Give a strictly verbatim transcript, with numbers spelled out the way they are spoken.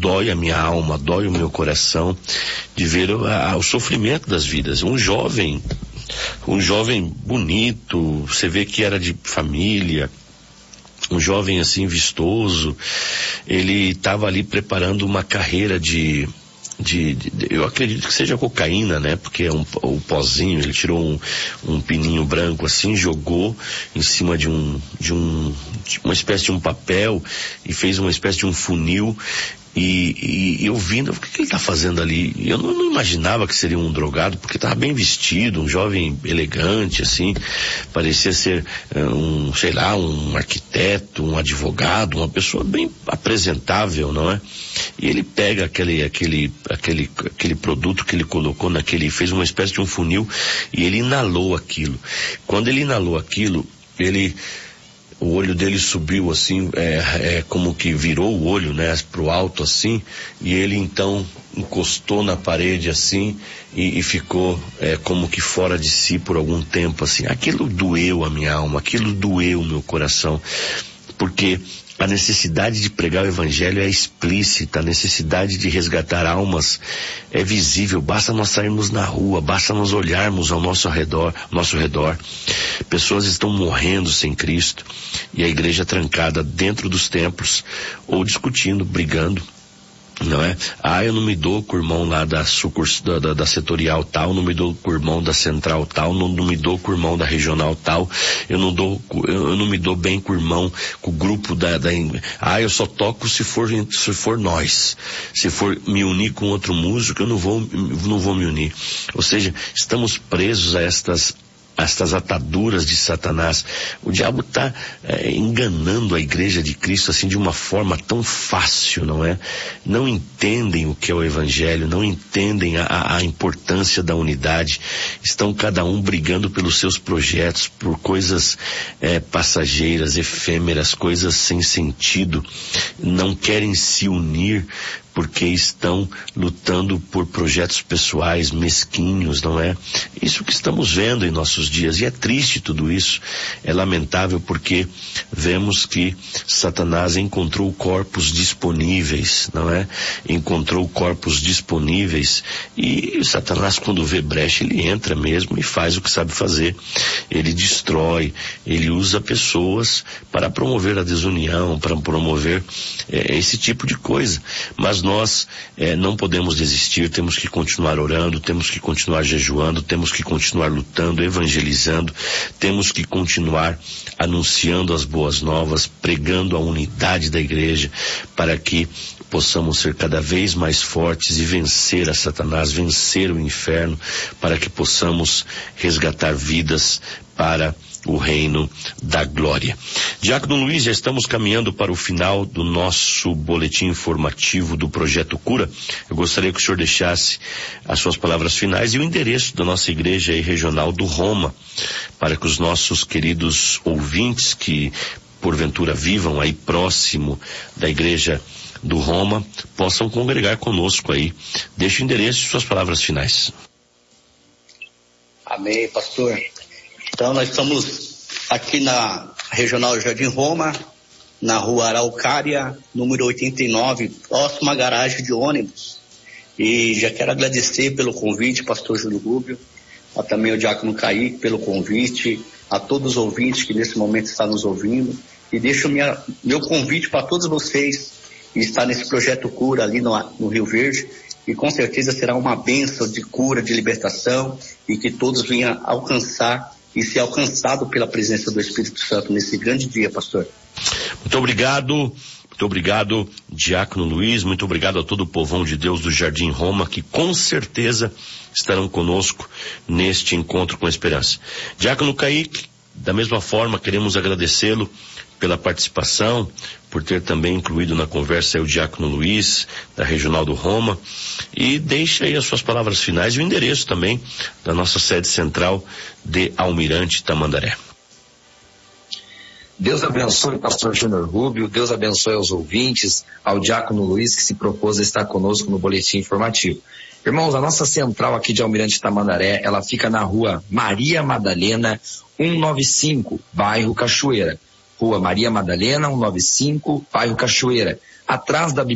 dói a minha alma, dói o meu coração de ver o, a, o sofrimento das vidas. Um jovem, um jovem bonito, você vê que era de família, um jovem assim vistoso, ele estava ali preparando uma carreira de, de, de, eu acredito que seja cocaína, né? Porque é um, o pozinho, ele tirou um, um pininho branco assim, jogou em cima de um, de um, de uma espécie de um papel e fez uma espécie de um funil. E, e eu vindo, o que, que ele está fazendo ali? Eu não, não imaginava que seria um drogado, porque estava bem vestido, um jovem elegante, assim, parecia ser um, sei lá, um arquiteto, um advogado, uma pessoa bem apresentável, não é? E ele pega aquele, aquele, aquele, aquele produto que ele colocou naquele, fez uma espécie de um funil e ele inalou aquilo. Quando ele inalou aquilo, ele... o olho dele subiu assim, é, é como que virou o olho, né, pro alto assim, e ele então encostou na parede assim e, e ficou é, como que fora de si por algum tempo assim. Aquilo doeu a minha alma, aquilo doeu o meu coração, porque a necessidade de pregar o evangelho é explícita, a necessidade de resgatar almas é visível, basta nós sairmos na rua, basta nós olharmos ao nosso redor, nosso redor. Pessoas estão morrendo sem Cristo e a igreja trancada dentro dos templos ou discutindo, brigando. Não é? Ah, eu não me dou com o irmão lá da, sucurs, da, da, da setorial tal, não me dou com o irmão da central tal, não, não me dou com o irmão da regional tal, eu não dou, eu não me dou bem com o irmão, com o grupo da, da ah, eu só toco se for, se for nós, se for me unir com outro músico, eu não vou, não vou me unir. Ou seja, estamos presos a estas estas ataduras de Satanás. O diabo está é, enganando a igreja de Cristo assim de uma forma tão fácil, não é? Não entendem o que é o evangelho, não entendem a, a importância da unidade, estão cada um brigando pelos seus projetos, por coisas é, passageiras, efêmeras, coisas sem sentido, não querem se unir porque estão lutando por projetos pessoais mesquinhos, não é? Isso que estamos vendo em nossos dias, e é triste tudo isso, é lamentável porque vemos que Satanás encontrou corpos disponíveis, não é? Encontrou corpos disponíveis, e Satanás, quando vê brecha, ele entra mesmo e faz o que sabe fazer. Ele destrói, ele usa pessoas para promover a desunião, para promover é, esse tipo de coisa. Mas nós eh, não podemos desistir, temos que continuar orando, temos que continuar jejuando, temos que continuar lutando, evangelizando, temos que continuar anunciando as boas novas, pregando a unidade da igreja, para que possamos ser cada vez mais fortes e vencer a Satanás, vencer o inferno, para que possamos resgatar vidas para o reino da glória. Diácono Luiz, já estamos caminhando para o final do nosso boletim informativo do Projeto Cura. Eu gostaria que o senhor deixasse as suas palavras finais e o endereço da nossa igreja aí, regional do Roma, para que os nossos queridos ouvintes que porventura vivam aí próximo da igreja do Roma possam congregar conosco aí. Deixe o endereço e suas palavras finais. Amém, pastor. Então nós estamos aqui na Regional Jardim Roma, na rua Araucária, número oitenta e nove, próximo à garagem de ônibus. E já quero agradecer pelo convite, pastor Júlio Rubio, a também o diácono Kaique pelo convite, a todos os ouvintes que nesse momento estão nos ouvindo. E deixo minha, meu convite para todos vocês estar nesse Projeto Cura ali no, no Rio Verde. E com certeza será uma bênção de cura, de libertação, e que todos venham alcançar e ser alcançado pela presença do Espírito Santo nesse grande dia, pastor. Muito obrigado, muito obrigado, diácono Luiz, muito obrigado a todo o povão de Deus do Jardim Roma, que com certeza estarão conosco neste encontro com a esperança. Diácono Kaique, da mesma forma, queremos agradecê-lo pela participação, por ter também incluído na conversa o diácono Luiz, da Regional do Roma, e deixa aí as suas palavras finais e o endereço também da nossa sede central de Almirante Tamandaré. Deus abençoe o pastor Júnior Rubio, Deus abençoe aos ouvintes, ao diácono Luiz que se propôs a estar conosco no boletim informativo. Irmãos, a nossa central aqui de Almirante Tamandaré, ela fica na rua Maria Madalena, cento e noventa e cinco, bairro Cachoeira. Rua Maria Madalena, cento e noventa e cinco, bairro Cachoeira, atrás da